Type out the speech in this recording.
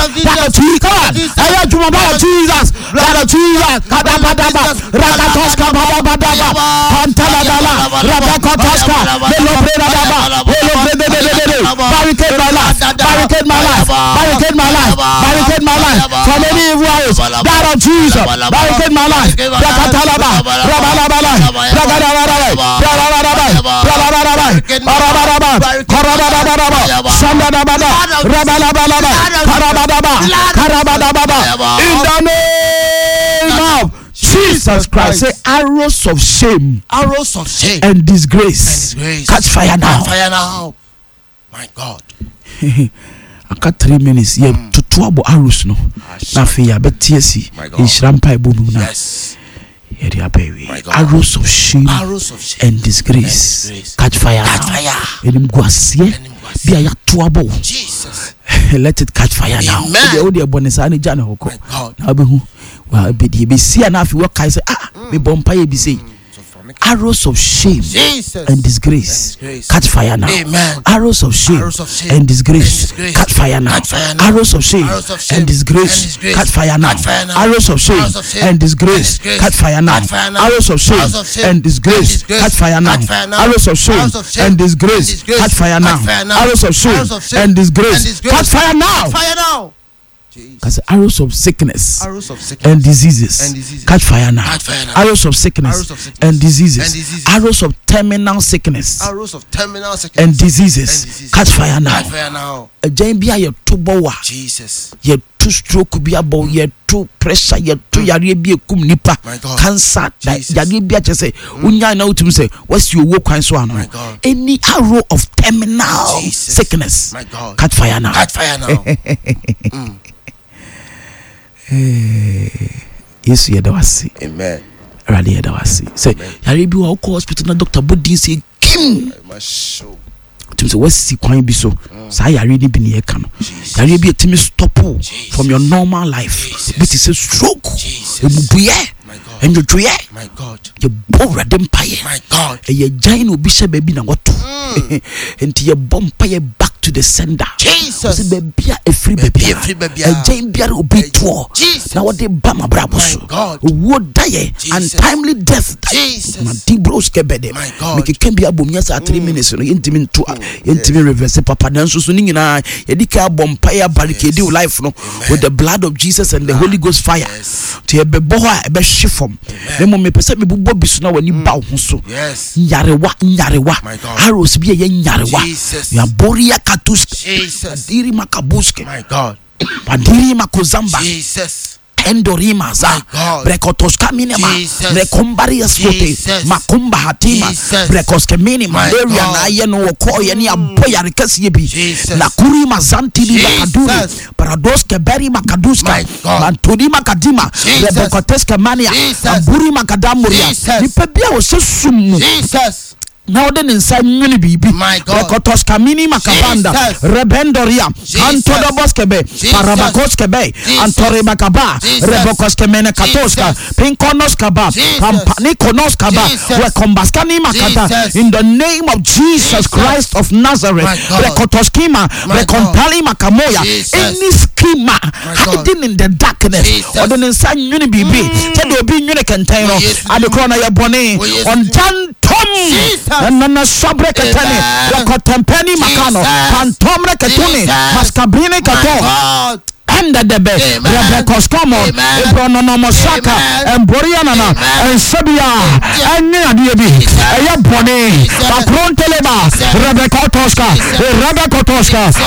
blood of Jesus. Come on. Blood of Jesus. Blood of Jesus. Kadabadaba. Rakatoska bababadaba. Pantaladala. Rabakotoska. Melobredadaba. Barricade my life. Barricade my life. Barricade my life. Barricade my life. From any evil arrows. Blood of Jesus. Barricade my life. Rakatalaba. Rabalabala. Ragadabala. Rabalabala. Rabalabala. Rabalabala. Rabalabala. Sandabala. Rabalabala. Karabadaba. In the name of Jesus Christ. Say arrows of shame. Arrows of shame and disgrace. Catch fire now. Catch fire now. My God. I got 3 minutes. Yeah, to 12 arrows no. Na fear bet TSC. In Shrampa Boom. Yes. Arrows of shame and disgrace. Catch fire. Catch fire. Jesus. Let it catch fire now. Arrows of shame and disgrace. Catch fire now. Amen. Arrows of shame and disgrace. Catch fire now. Arrows of shame and disgrace. Catch fire now. Arrows of shame and disgrace. Catch fire now. Arrows of shame and disgrace. Catch fire now. Arrows of shame and disgrace. Catch fire now. Arrows of shame and disgrace. Catch fire now. Because arrows of sickness and diseases catch fire now. Arrows of sickness and diseases. Arrows of terminal sickness and diseases catch fire now. A jambia ye to bowa. Jesus. Ye to stroke be abo ye to pressure ye to yarebi kum nipa cancer yarebi say unya na utum say what's your work kwan so ano. Any arrow of terminal sickness catch fire now. Catch fire now. Yes, you do see. Amen. Really, you do see. Say, you be wa call hospital na doctor body say kim. To say what's the coin be so? Say you really be near can. You be a team stop from your normal life. But it's a stroke. My God. And you do my God. You bore them pie. My God. And you giant will be baby na what? And you bomb pie back to the sender. Jesus. Baby a free baby. A giant beer will be two. Jesus. Now what they bama brabos. My God. Would die untimely death. Jesus. My deep bros kebede. My God. Make it can be a boom yes at 3 minutes. Intimate to intimate reverse papa dance so nina. Yedika bomb pie barricade life no with the blood of Jesus and the Holy Ghost fire. To a beboha a shifom. Nemo me pese me bubo bisu na wani ba ho so. Yes. Nyarewa. My God. Arrows be ye nyarewa. Jesus. Ya boria katus. Jesus. Diri makabuske. My God. Padiri makozamba. Jesus. Endorima za brekotoska minima rekombari asfote makumba hatima brekoske minima area na ye no ko ye ni aboya rekasi bi na kuri mazanti bi makaduri paradoske beri makaduska antoni makadima rekoteska mania aburi makadamuria ni pebia wo sesumu Jesus. Now then inside many bibi Rekotos kamini makabanda rebendoria antoda boskebe parabakoskebe antore makaba rebokoskemene katoska pinkonos kaba pampani konos kaba rekombaskani makata in the name of Jesus Christ of Nazareth rekotoskima rekontali makamoya any schema hidden in the darkness or then inside many bibi tell you be nyune kenteno adekona ya bone on jan Nana sobre katani rakotempeni makano pantomre katuni maskabine kato enda debe rebekos komo ebronono mosaka emboriana and sabia enne adiebi eya bone papronteleba rebekotoska